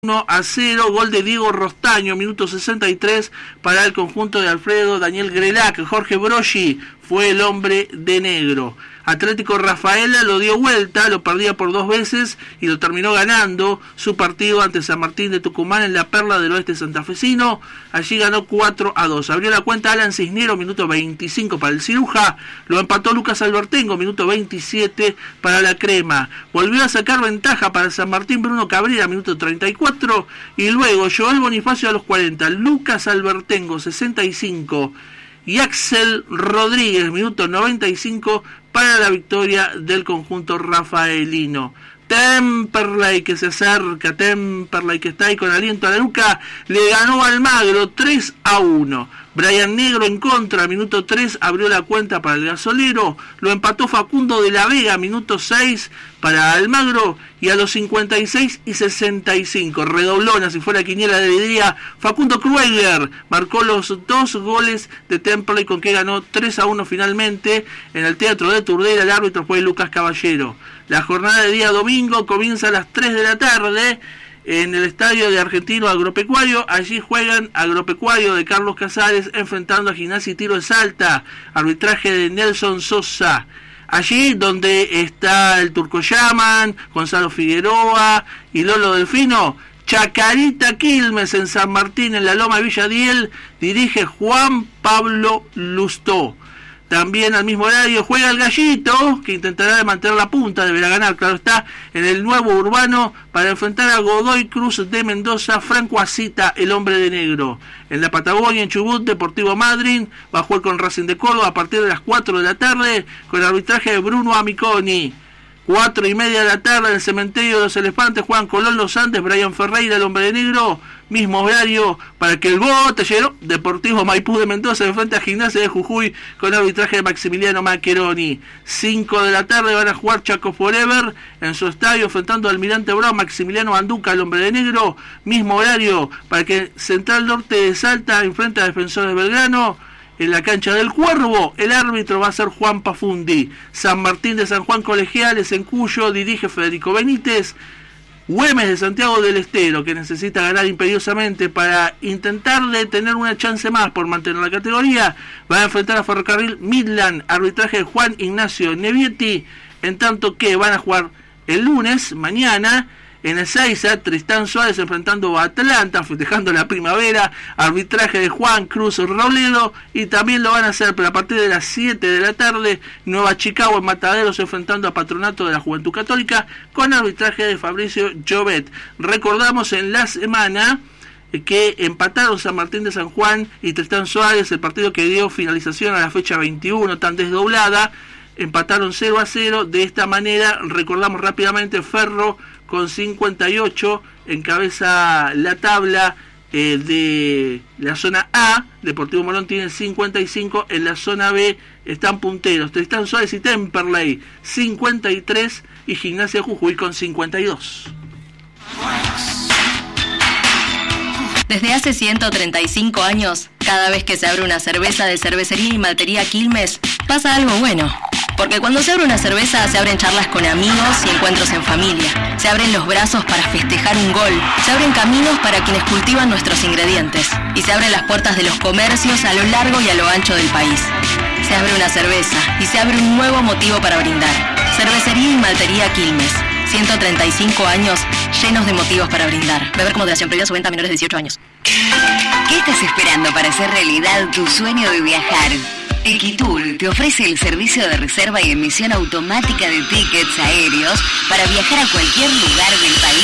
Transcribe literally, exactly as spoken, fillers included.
uno a cero, gol de Diego Rostaño, minuto sesenta y tres para el conjunto de Alfredo Daniel Grelac. Jorge Broggi fue el hombre de negro. Atlético Rafaela lo dio vuelta, lo perdía por dos veces y lo terminó ganando su partido ante San Martín de Tucumán en la Perla del Oeste santafesino. Allí ganó cuatro a dos. Abrió la cuenta Alan Cisnero, minuto veinticinco para el Ciruja. Lo empató Lucas Albertengo, minuto veintisiete para la Crema. Volvió a sacar ventaja para San Martín Bruno Cabrera, minuto treinta y cuatro. Y luego Joel Bonifacio a los cuarenta. Lucas Albertengo, sesenta y cinco. Y Axel Rodríguez, minuto noventa y cinco para la victoria del conjunto rafaelino. Temperley que se acerca, Temperley que está ahí con aliento a la nuca, le ganó al Almagro tres a uno. Brian Negro en contra, minuto tres, abrió la cuenta para el gasolero, lo empató Facundo de la Vega, minuto seis para Almagro, y a los cincuenta y seis y sesenta y cinco, redoblona si fuera quiniela de vidría, Facundo Krueger marcó los dos goles de Temperley con que ganó tres a uno finalmente en el Teatro de Turdera. El árbitro fue Lucas Caballero. La jornada de día domingo comienza a las tres de la tarde en el estadio de Argentino Agropecuario. Allí juegan Agropecuario de Carlos Casares enfrentando a Gimnasia y Tiro de Salta, arbitraje de Nelson Sosa. Allí donde está el Turco Yaman, Gonzalo Figueroa y Lolo Delfino. Chacarita Quilmes en San Martín, en la Loma de Villadiel, dirige Juan Pablo Lustó. También al mismo horario juega el Gallito, que intentará mantener la punta, deberá ganar, claro está, en el Nuevo Urbano para enfrentar a Godoy Cruz de Mendoza. Franco Asita, el hombre de negro. En la Patagonia, en Chubut, Deportivo Madryn va a jugar con Racing de Córdoba a partir de las cuatro de la tarde con el arbitraje de Bruno Amiconi. Cuatro y media de la tarde en el Cementerio de los Elefantes juegan Colón Los Andes, Brian Ferreira, el hombre de negro. Mismo horario para que el botellero Deportivo Maipú de Mendoza enfrente a Gimnasia de Jujuy con arbitraje de Maximiliano Maccheroni. Cinco de la tarde van a jugar Chaco Forever en su estadio enfrentando al Almirante Brown, Maximiliano Banduca, el hombre de negro. Mismo horario para que Central Norte de Salta enfrente a Defensores Belgrano. En la cancha del Cuervo, el árbitro va a ser Juan Pafundi. San Martín de San Juan Colegiales, en Cuyo, dirige Federico Benítez. Güemes de Santiago del Estero, que necesita ganar imperiosamente para intentar de tener una chance más por mantener la categoría, va a enfrentar a Ferrocarril Midland, arbitraje de Juan Ignacio Nevietti, en tanto que van a jugar el lunes, mañana, en Ezeiza, Tristán Suárez enfrentando a Atlanta, festejando la primavera, arbitraje de Juan Cruz Robledo, y también lo van a hacer, pero a partir de las siete de la tarde, Nueva Chicago en Mataderos enfrentando a Patronato de la Juventud Católica, con arbitraje de Fabricio Llobet. Recordamos en la semana que empataron San Martín de San Juan y Tristán Suárez, el partido que dio finalización a la fecha veintiuno, tan desdoblada, empataron cero a cero, de esta manera, recordamos rápidamente, Ferro con cincuenta y ocho encabeza la tabla eh, de la zona A, Deportivo Morón tiene cincuenta y cinco, en la zona B están punteros Tristán Suárez y Temperley cincuenta y tres y Gimnasia Jujuy con cincuenta y dos. Desde hace ciento treinta y cinco años, cada vez que se abre una cerveza de Cervecería y Maltería Quilmes, pasa algo bueno. Porque cuando se abre una cerveza, se abren charlas con amigos y encuentros en familia. Se abren los brazos para festejar un gol. Se abren caminos para quienes cultivan nuestros ingredientes. Y se abren las puertas de los comercios a lo largo y a lo ancho del país. Se abre una cerveza y se abre un nuevo motivo para brindar. Cervecería y Maltería Quilmes. ciento treinta y cinco años llenos de motivos para brindar. Beber con moderación, prohibida su venta a menores de dieciocho años. ¿Qué estás esperando para hacer realidad tu sueño de viajar? Equitour te ofrece el servicio de reserva y emisión automática de tickets aéreos para viajar a cualquier lugar del país